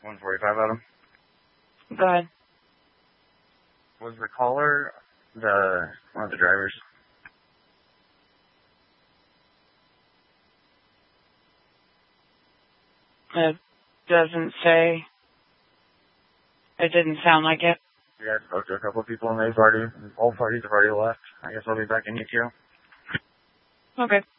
145 Adam. Go ahead. Was the caller one of the drivers? It doesn't say. It didn't sound like it. Yeah, I spoke to a couple of people and they've already, all parties have already left. I guess I'll be back in your queue. Okay.